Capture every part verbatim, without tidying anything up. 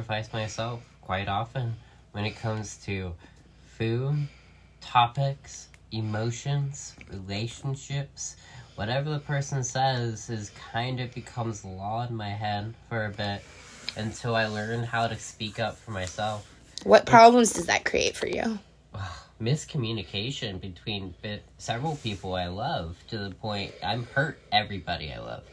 sacrifice myself quite often when it comes to food, topics, emotions, relationships. Whatever the person says is kind of becomes law in my head for a bit until I learn how to speak up for myself. What problems does that create for you? Miscommunication between bit, several people I love, to the point I'm hurt everybody I love.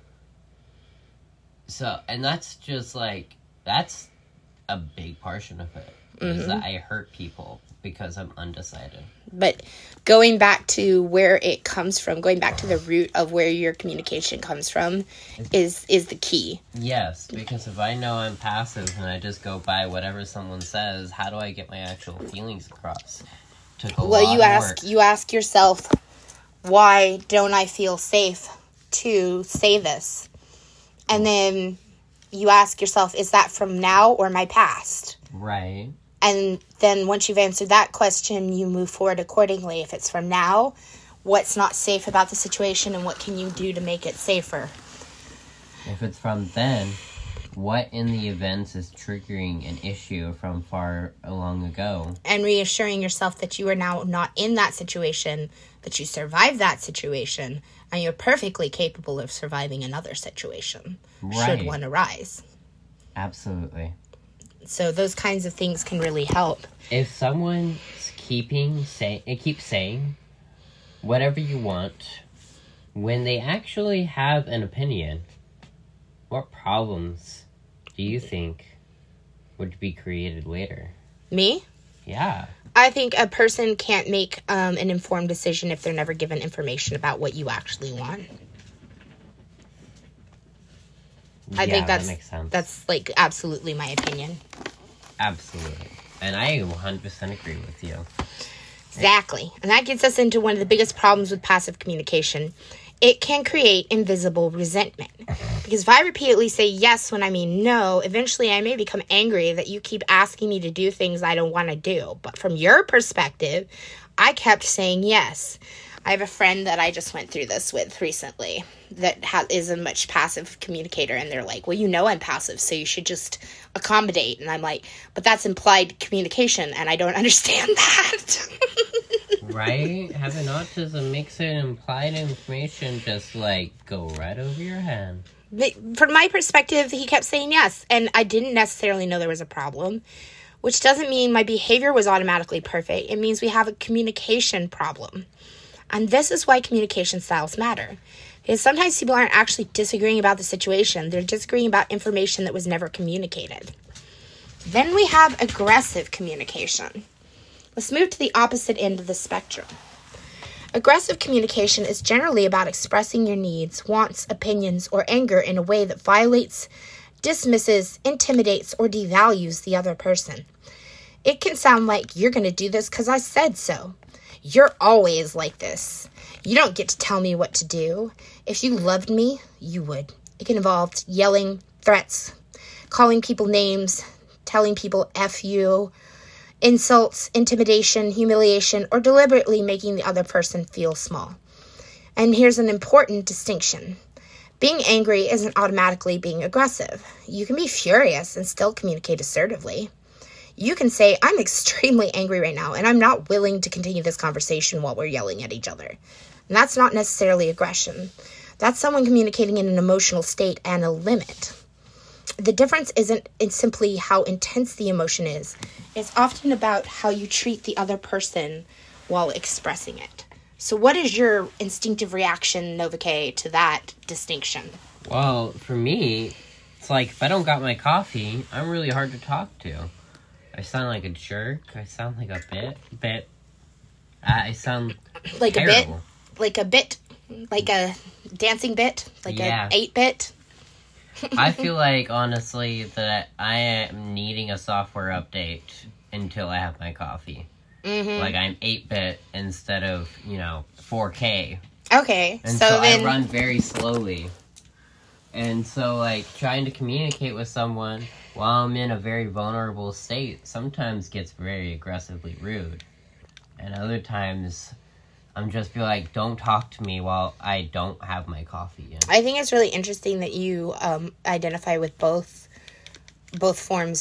So, and that's just like, that's a big portion of it, mm-hmm. is that I hurt people because I'm undecided. But going back to where it comes from, going back to the root of where your communication comes from is is the key. Yes, because if I know I'm passive and I just go by whatever someone says, how do I get my actual feelings across? Took a well, lot you of ask work. you ask yourself, why don't I feel safe to say this? And then you ask yourself, is that from now or my past? Right. And then once you've answered that question, you move forward accordingly. If it's from now, what's not safe about the situation and what can you do to make it safer? If it's from then, what in the events is triggering an issue from far long ago? And reassuring yourself that you are now not in that situation, that you survived that situation, and you're perfectly capable of surviving another situation, right. should one arise. Absolutely. So those kinds of things can really help. If someone's keeping say it keeps saying whatever you want, when they actually have an opinion, what problems do you think would be created later? Me? Yeah. I think a person can't make um, an informed decision if they're never given information about what you actually want. I yeah, think that's that makes sense. That's like absolutely my opinion. Absolutely. And I one hundred percent agree with you. Exactly. And that gets us into one of the biggest problems with passive communication. It can create invisible resentment. Because if I repeatedly say yes when I mean no, eventually I may become angry that you keep asking me to do things I don't want to do. But from your perspective, I kept saying yes. I have a friend that I just went through this with recently that ha- is a much passive communicator, and they're like, well, you know I'm passive, so you should just accommodate. And I'm like, but that's implied communication, and I don't understand that. Right? Having autism makes it implied information just, like, go right over your head. But from my perspective, he kept saying yes, and I didn't necessarily know there was a problem, which doesn't mean my behavior was automatically perfect. It means we have a communication problem. And this is why communication styles matter. Because sometimes people aren't actually disagreeing about the situation. They're disagreeing about information that was never communicated. Then we have aggressive communication. Let's move to the opposite end of the spectrum. Aggressive communication is generally about expressing your needs, wants, opinions, or anger in a way that violates, dismisses, intimidates, or devalues the other person. It can sound like, you're going to do this because I said so. You're always like this. You don't get to tell me what to do. If you loved me, you would. It can involve yelling, threats, calling people names, telling people F you, insults, intimidation, humiliation, or deliberately making the other person feel small. And here's an important distinction. Being angry isn't automatically being aggressive. You can be furious and still communicate assertively. You can say, I'm extremely angry right now, and I'm not willing to continue this conversation while we're yelling at each other. And that's not necessarily aggression. That's someone communicating in an emotional state and a limit. The difference isn't in simply how intense the emotion is. It's often about how you treat the other person while expressing it. So what is your instinctive reaction, Nova K, to that distinction? Well, for me, it's like if I don't got my coffee, I'm really hard to talk to. I sound like a jerk. I sound like a bit, bit. I sound like terrible. a bit, like a bit, like a dancing bit, like yeah. a eight bit. I feel like honestly that I am needing a software update until I have my coffee. Mm-hmm. Like I'm eight bit instead of you know four K. Okay, and so, so then I run very slowly. And so, like, trying to communicate with someone while I'm in a very vulnerable state sometimes gets very aggressively rude. And other times, I'm just be like, don't talk to me while I don't have my coffee yet. I think it's really interesting that you um, identify with both both forms